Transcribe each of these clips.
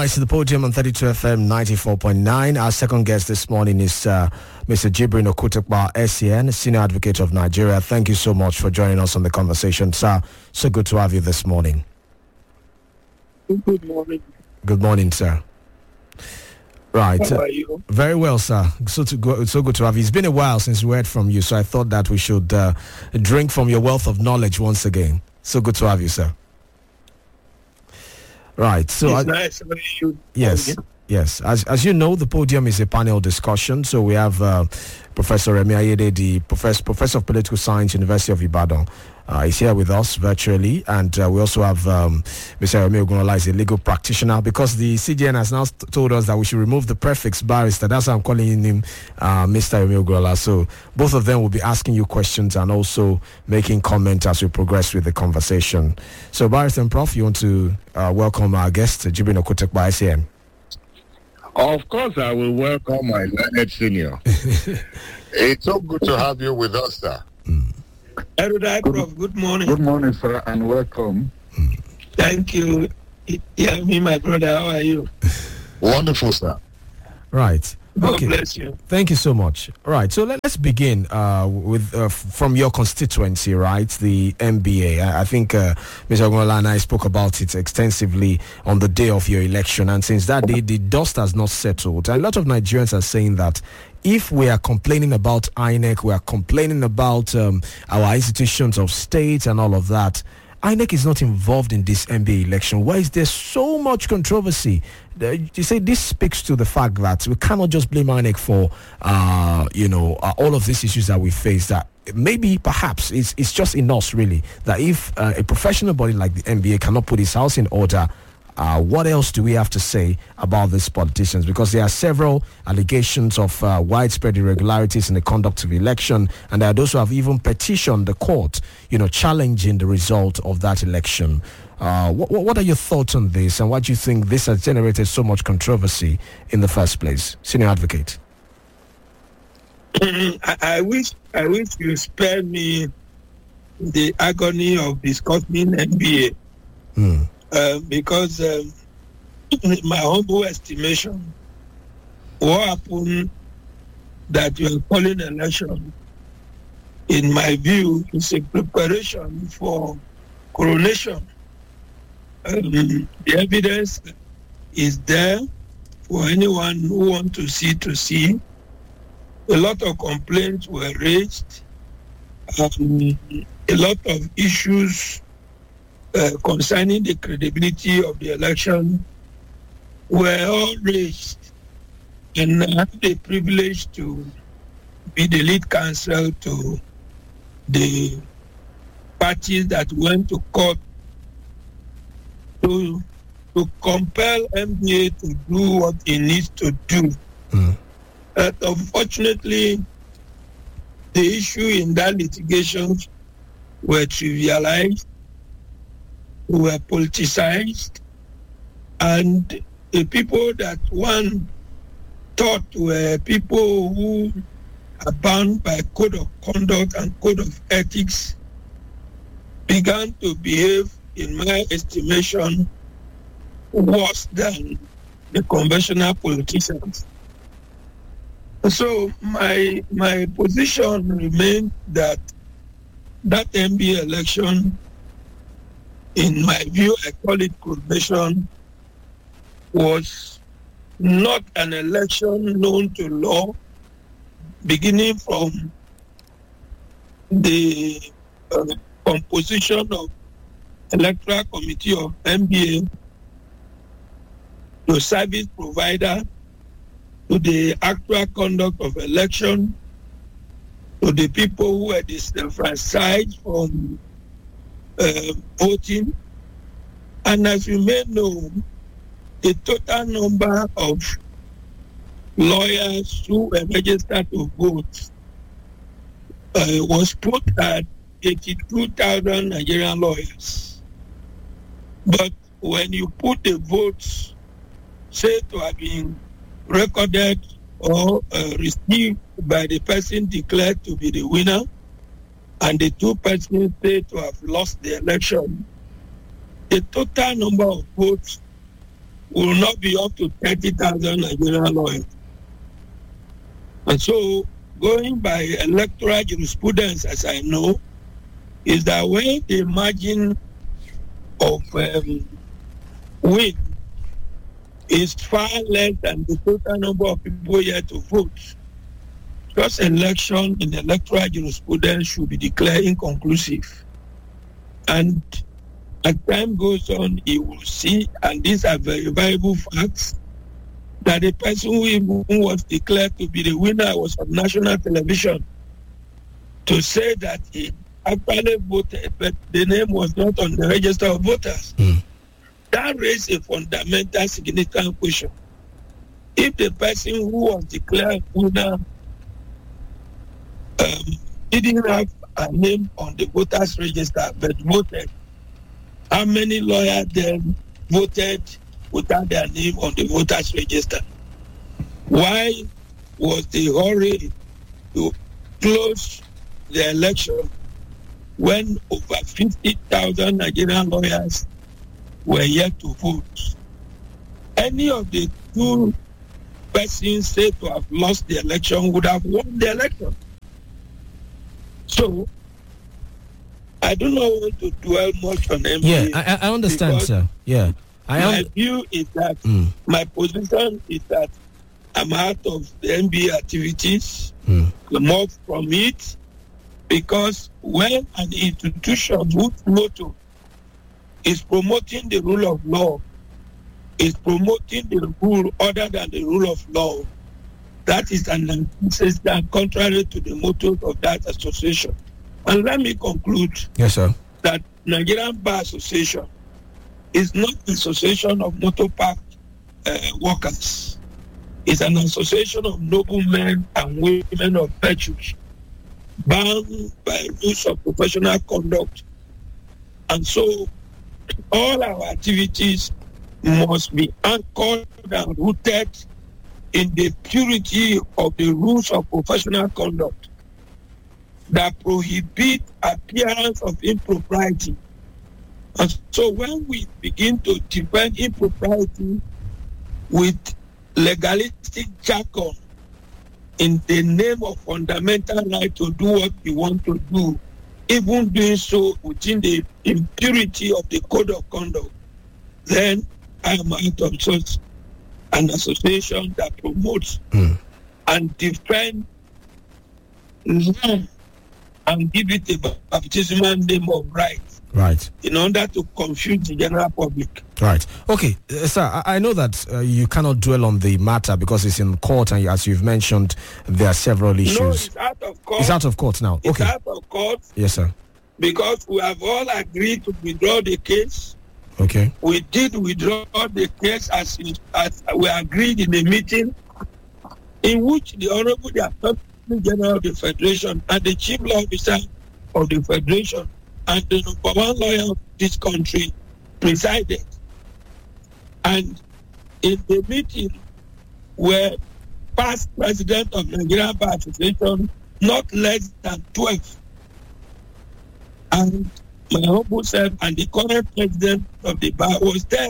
Rise to the podium on 32 FM 94.9. Our second guest this morning is Mr. Jibrin Okutekpa, SCN, Senior Advocate of Nigeria. Thank you so much for joining us on the conversation, sir. So good to have you this morning. Good morning. Good morning, sir. Right. How are you? Very well, sir. So good to have you. It's been a while since we heard from you, so I thought that we should drink from your wealth of knowledge once again. So good to have you, sir. Right. So it's nice to meet you. Yes. As you know, the podium is a panel discussion. So we have Professor Remi Ayede, the professor of political science, University of Ibadan. He's here with us virtually, and we also have Mr. Remi Ogunola, is a legal practitioner, because the CJN has now told us that we should remove the prefix barrister. That's why I'm calling him Mr. Remi Ogunola. So both of them will be asking you questions and also making comment as we progress with the conversation. So Barrister and Prof, you want to welcome our guest, Jibrin Okutekpa, SCN. Of course, I will welcome my learned senior. It's so good to have you with us, sir. Prof, good morning. Good morning, sir, and welcome. Thank you. Yeah, me, my brother, how are you? Wonderful, sir. Right. God bless you. Thank you so much. All right, so let's begin with from your constituency, right, the MBA. I think Mr. Ogunola and I spoke about it extensively on the day of your election, and since that day, the dust has not settled. A lot of Nigerians are saying that if we are complaining about INEC, we are complaining about our institutions of state and all of that, INEC is not involved in this MBA election. Why is there so much controversy? You say this speaks to the fact that we cannot just blame INEC for, all of these issues that we face. That maybe, perhaps, it's just in us, really, that if a professional body like the MBA cannot put its house in order, what else do we have to say about these politicians? Because there are several allegations of widespread irregularities in the conduct of the election, and there are those who have even petitioned the court, challenging the result of that election. What are your thoughts on this, and why do you think this has generated so much controversy in the first place? Senior Advocate. I wish you spare me the agony of discussing MBA. Because in my humble estimation, what happened that you are calling election, in my view, is a preparation for coronation. The evidence is there for anyone who wants to see. A lot of complaints were raised. A lot of issues concerning the credibility of the election were all raised, and I had the privilege to be the lead counsel to the parties that went to court to compel MBA to do what it needs to do. Unfortunately, the issue in that litigation were trivialized, were politicized, and the people that one thought were people who are bound by code of conduct and code of ethics began to behave, in my estimation, worse than the conventional politicians. So my position remains that MBA election, in my view, I call it coronation, was not an election known to law, beginning from the composition of Electoral Committee of MBA, to service provider, to the actual conduct of election, to the people who were disenfranchised from voting. And as you may know, the total number of lawyers who were registered to vote was put at 82,000 Nigerian lawyers. But when you put the votes, say to have been recorded or received by the person declared to be the winner, and the two persons say to have lost the election, the total number of votes will not be up to 30,000 Nigerian lawyers. And so, going by electoral jurisprudence, as I know, is that when the margin of win is far less than the total number of people here to vote, such election in electoral jurisprudence should be declared inconclusive. And as time goes on, you will see, and these are verifiable facts, that the person who was declared to be the winner was on national television to say that he actually voted, but the name was not on the register of voters. That raised a fundamental significant question. If the person who was declared winner didn't have a name on the voters register but voted, how many lawyers then voted without their name on the voters register? Why was the hurry to close the election when over 50,000 Nigerian lawyers were yet to vote? Any of the two persons said to have lost the election would have won the election. So, I do not want to dwell much on MBA. Yeah, I understand, sir. Yeah. My view is that my position is that I'm out of the MBA activities, more from it, because when an institution whose motto is promoting the rule of law, is promoting the rule other than the rule of law, that is an ancestor contrary to the motto of that association. And let me conclude. Yes, sir. That Nigerian Bar Association is not an association of motor park workers. It's an association of noblemen and women of virtue, bound by rules of professional conduct. And so all our activities must be anchored and rooted in the purity of the rules of professional conduct that prohibit appearance of impropriety. And so when we begin to defend impropriety with legalistic jargon in the name of fundamental right to do what we want to do, even doing so within the impurity of the code of conduct, then I am out of such an association that promotes and defends law and give it a baptismal name of right. Right. In order to confuse the general public. Right. Okay, sir, I know that you cannot dwell on the matter because it's in court, and as you've mentioned, there are several issues. No, it's out of court. It's out of court now. It's okay. out of court. Yes, sir. Because we have all agreed to withdraw the case. Okay. We did withdraw the case as we agreed in a meeting in which the Honorable Attorney General of the Federation and the Chief Law Officer of the Federation and the number one lawyer of this country presided. And in the meeting were past president of Nigerian Bar Association, not less than 12. And my humble self and the current president of the bar was there.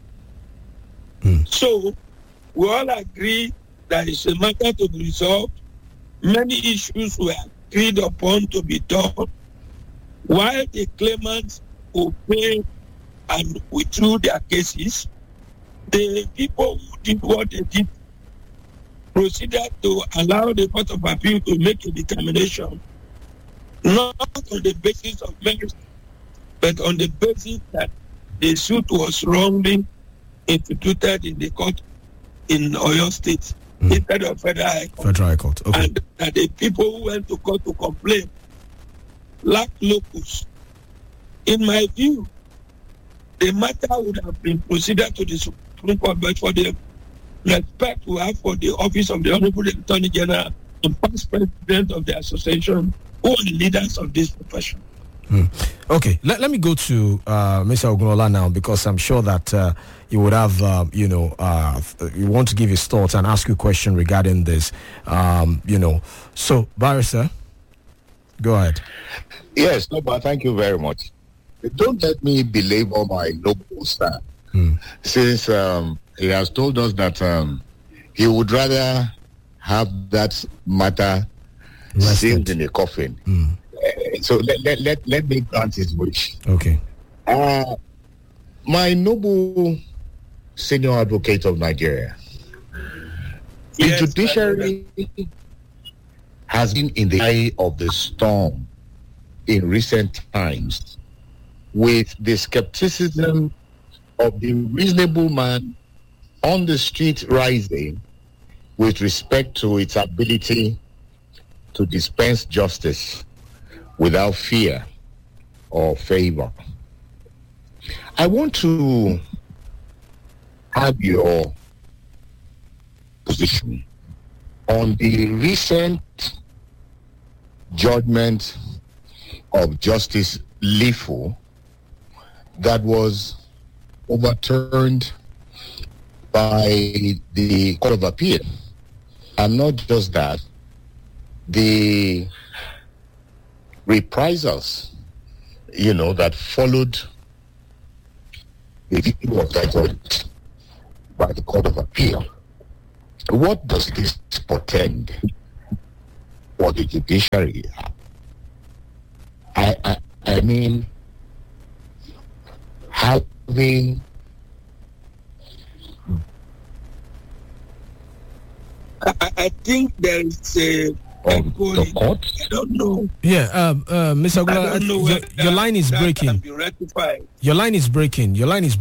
So we all agree that it's a matter to be resolved. Many issues were agreed upon to be done, while the claimants obeyed and withdrew their cases. The people who did what they did proceeded to allow the Court of Appeal to make a determination, not on the basis of merit, but on the basis that the suit was wrongly instituted in the court in Oyo State instead of Federal High Court. Federal High Court, okay. And that the people who went to court to complain lacked locus. In my view, the matter would have been proceeded to the Supreme Court, but for the respect we have for the office of the Honorable Attorney General and past president of the association, who are the leaders of this profession. Okay, let me go to Mr. Ogunola now, because I'm sure that you would have, you want to give his thoughts and ask you a question regarding this, So, Barrister, go ahead. Yes, no, but thank you very much. Don't let me belabor my noble stand. Since he has told us that he would rather have that matter sealed in a coffin. So let me grant his wish. Okay. My noble senior advocate of Nigeria, the judiciary has been in the eye of the storm in recent times with the skepticism of the reasonable man on the street rising with respect to its ability to dispense justice without fear or favor. I want to have your position on the recent judgment of Justice Lifo that was overturned by the Court of Appeal. And not just that, the reprisals, that followed the view of that judgment by the Court of Appeal. What does this portend for the judiciary? I mean, having I think there is a the court. I don't know. Yeah, Mr. Agboola, your line is breaking. Can be rectified. Your line is breaking.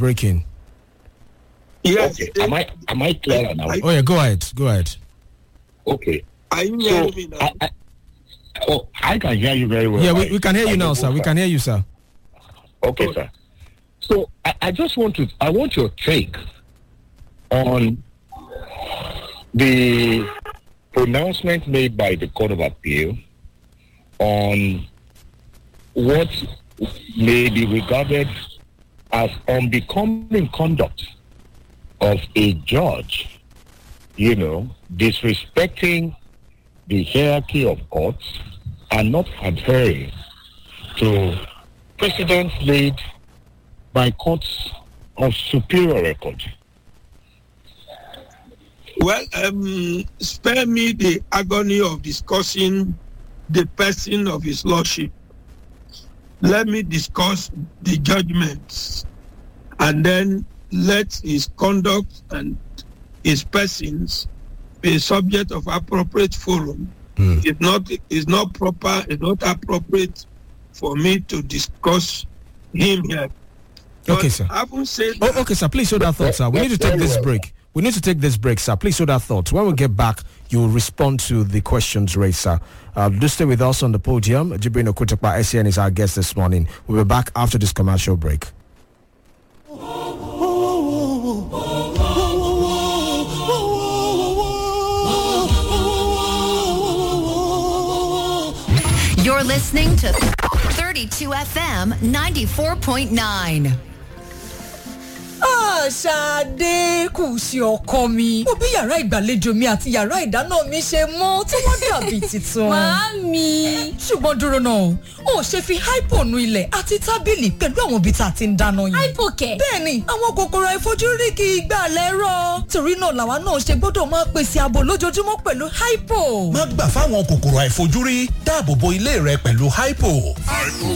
Yes. Okay. Am I clear now? Oh yeah, go ahead. Okay. Are you hearing me now? I can hear you very well. Yeah, we can hear you now, sir. We can hear you, sir. Okay, sir. So I want your take on the pronouncement made by the Court of Appeal on what may be regarded as unbecoming conduct of a judge, disrespecting the hierarchy of courts and not adhering to precedents laid by courts of superior record. Well, spare me the agony of discussing the person of His Lordship. Let me discuss the judgments, and then let his conduct and his persons be subject of appropriate forum. It's not appropriate for me to discuss him here. Okay, sir. I haven't said okay, sir. Please hold that thought, sir. We need to take this break. Sir. Please hold that thought. When we get back, you will respond to the questions raised, sir. Do stay with us on the podium. Jibrin Okutekpa, SCN, is our guest this morning. We'll be back after this commercial break. You're listening to 32 FM 94.9. Ṣadé kù sí ọkọ mi. Mo bí yàrá ìgbàlejò mi àti yàrá ìdáná mi ṣe mọ́ tí wọ́n dàbí titun. Màámi. Ṣùgbọ́n dúró náà, ó ṣe fi hypo nu ilẹ̀ àti tábìlì pẹ̀lú àwọn ibi tá a ti ń dáná yìí. Hypo kẹ̀. Bẹ́ẹ̀ni, àwọn kòkòrò àìfojúrí kì í gbà lẹ́rọ̀. Torí náà làwa náà ṣe gbọ́dọ̀ máa pèsè ààbò lójoojúmọ́ pẹ̀lú hypo. Má gbà fáwọn kòkòrò àìfojúrí, dáàbò bo ilé rẹ pẹ̀lú hypo.